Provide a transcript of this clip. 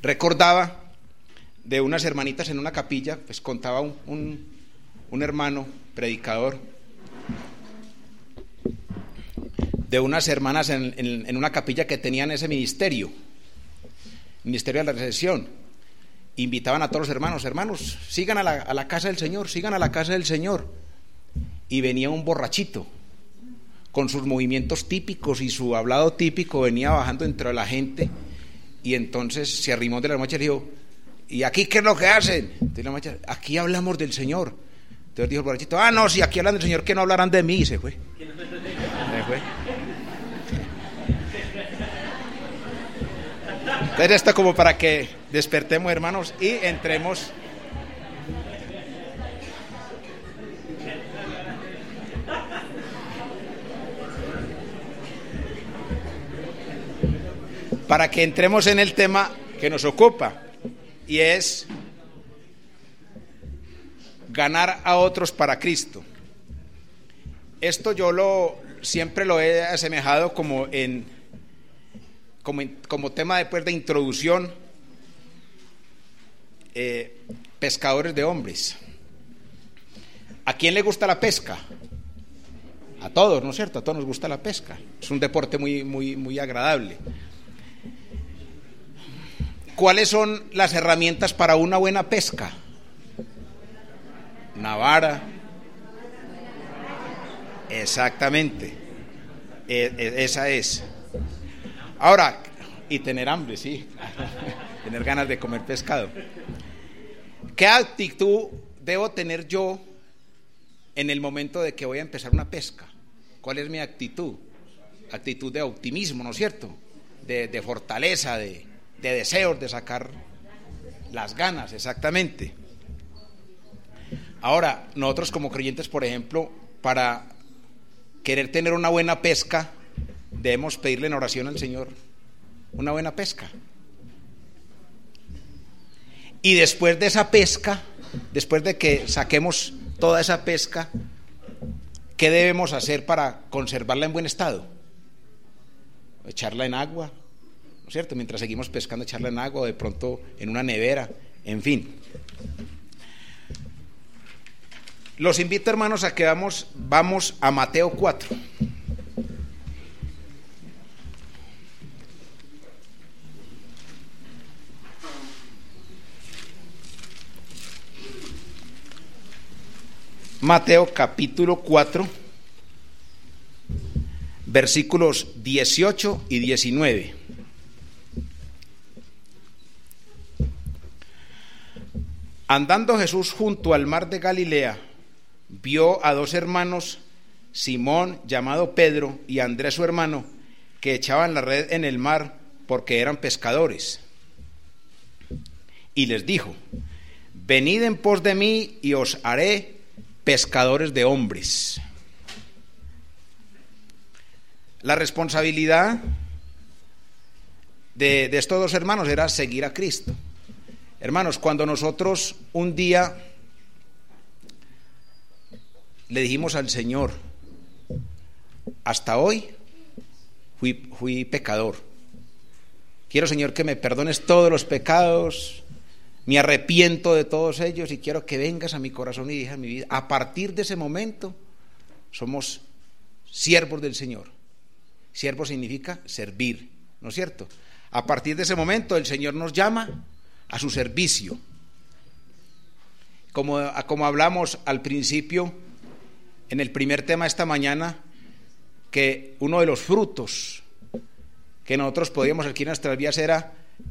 recordaba de unas hermanitas en una capilla, pues contaba un hermano predicador de unas hermanas en una capilla que tenían ese ministerio de la recesión. Invitaban a todos los hermanos, sigan a la casa del Señor, sigan a la casa del Señor. Y venía un borrachito con sus movimientos típicos y su hablado típico, venía bajando entre la gente, y entonces se arrimó de la hermana y dijo: ¿y aquí qué es lo que hacen? Entonces la hermana: aquí hablamos del Señor. Entonces dijo el borrachito: no, si aquí hablan del Señor, que no hablarán de mí. Y se fue. Entonces esto como para que despertemos, hermanos, y entremos en el tema que nos ocupa, y es ganar a otros para Cristo. Esto yo siempre lo he asemejado como tema después de introducción, pescadores de hombres. ¿A quién le gusta la pesca? A todos, ¿no es cierto? A todos nos gusta la pesca. Es un deporte muy, muy, muy agradable. ¿Cuáles son las herramientas para una buena pesca? Una vara. Exactamente. Esa es. Ahora, y tener hambre, sí. Tener ganas de comer pescado. ¿Qué actitud debo tener yo en el momento de que voy a empezar una pesca? ¿Cuál es mi actitud? Actitud de optimismo, ¿no es cierto? De fortaleza, de deseos de sacar las ganas, exactamente. Ahora, nosotros como creyentes, por ejemplo, para querer tener una buena pesca, debemos pedirle en oración al Señor una buena pesca. Y después de esa pesca, después de que saquemos toda esa pesca, ¿qué debemos hacer para conservarla en buen estado? Echarla en agua, ¿no es cierto? Mientras seguimos pescando, echarla en agua, o de pronto en una nevera, en fin. Los invito, hermanos, a que vamos a Mateo 4. Mateo capítulo 4, versículos 18 y 19. Andando Jesús junto al mar de Galilea, vio a dos hermanos, Simón, llamado Pedro, y Andrés su hermano, que echaban la red en el mar porque eran pescadores. Y les dijo: venid en pos de mí y os haré pescadores de hombres. La responsabilidad de estos dos hermanos era seguir a Cristo. Hermanos, cuando nosotros un día le dijimos al Señor: hasta hoy fui pecador, quiero, Señor, que me perdones todos los pecados, me arrepiento de todos ellos y quiero que vengas a mi corazón y dirijas mi vida. A partir de ese momento somos siervos del Señor. Siervo significa servir, ¿no es cierto? A partir de ese momento el Señor nos llama a su servicio. Como hablamos al principio, en el primer tema esta mañana, que uno de los frutos que nosotros podíamos adquirir en nuestras vidas era